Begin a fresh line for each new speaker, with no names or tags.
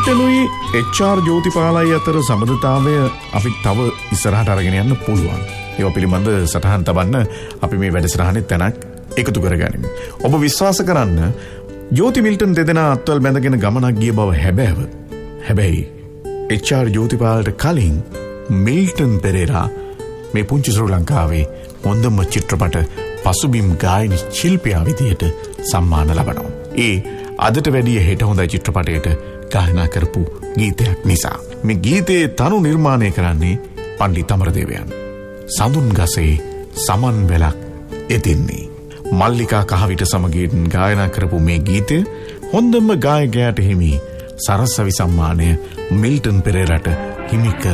මිල්ටනුයි HR ජෝතිපාලයි අතර සබඳතාවය අපි තව ඉස්සරහට අරගෙන යන්න පුළුවන්. ඒව පිළිබඳ සටහන් තබන්න අපි මේ වැඩසටහනේ තැනක් එකතු කරගනිමු. ඔබ විශ්වාස කරන්න ජෝති මිල්ටන් දෙදෙනා අත්වල් බැඳගෙන ගමනක් ගිය බව හැබෑව. හැබැයි HR ජෝතිපාලට කලින් මිල්ටන් පෙරේරා මේ පුංචි ශ්‍රී ලංකාවේ හොඳම චිත්‍රපට පසුබිම් ගායන ශිල්පියා විදියට සම්මාන ලබනවා. ඒ අදට වැඩිය හෙට හොඳයි චිත්‍රපටයට ගායනා කරපු ගීතයක් නිසා. මේ ගීතයේ තනු නිර්මාණය කරන්නේ පණ්ඩිත අමරදේවයන්. සඳුන් ගසේ සමන් වෙලක් එතින්නේ. මල්ලිකා කහවිට සමගින් ගායනා කරපු මේ ගීතය හොඳම ගායකයාට හිමි සරසවි සම්මානය මිල්ටන් පෙරේරාට හිමි කර